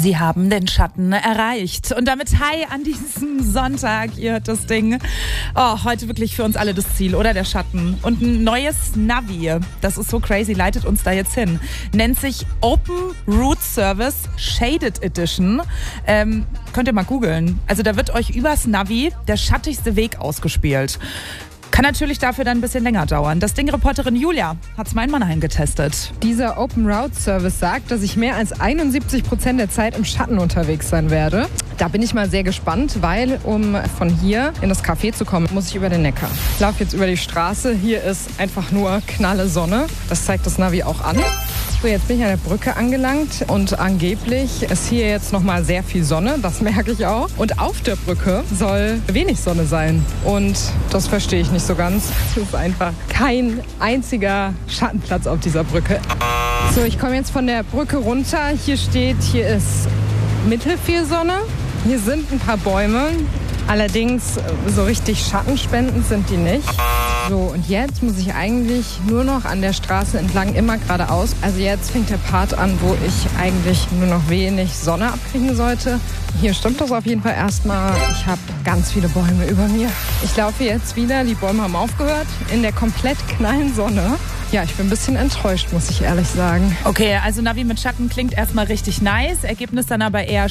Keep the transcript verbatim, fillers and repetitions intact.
Sie haben den Schatten erreicht. Und damit hi an diesem Sonntag. Ihr hört das Ding. Oh, heute wirklich für uns alle das Ziel, oder? Der Schatten. Und ein neues Navi, das ist so crazy, leitet uns da jetzt hin. Nennt sich Open Route Service Shaded Edition. Ähm, könnt ihr mal googeln. Also da wird euch übers Navi der schattigste Weg ausgespielt. Kann natürlich dafür dann ein bisschen länger dauern. Das Ding-Reporterin Julia hat es mal in Mannheim getestet. Dieser Open Route Service sagt, dass ich mehr als einundsiebzig Prozent der Zeit im Schatten unterwegs sein werde. Da bin ich mal sehr gespannt, weil um von hier in das Café zu kommen, muss ich über den Neckar. Ich laufe jetzt über die Straße. Hier ist einfach nur knalle Sonne. Das zeigt das Navi auch an. So, jetzt bin ich an der Brücke angelangt und angeblich ist hier jetzt noch mal sehr viel Sonne. Das merke ich auch. Und auf der Brücke soll wenig Sonne sein. Und das verstehe ich nicht so ganz. Es ist einfach kein einziger Schattenplatz auf dieser Brücke. So, ich komme jetzt von der Brücke runter. Hier steht, hier ist mittelfiel Sonne. Hier sind ein paar Bäume. Allerdings so richtig schattenspendend sind die nicht. So, und jetzt muss ich eigentlich nur noch an der Straße entlang immer geradeaus. Also jetzt fängt der Part an, wo ich eigentlich nur noch wenig Sonne abkriegen sollte. Hier stimmt das auf jeden Fall erstmal. Ich habe ganz viele Bäume über mir. Ich laufe jetzt wieder, die Bäume haben aufgehört, in der komplett knallen Sonne. Ja, ich bin ein bisschen enttäuscht, muss ich ehrlich sagen. Okay, also Navi mit Schatten klingt erstmal richtig nice. Ergebnis dann aber eher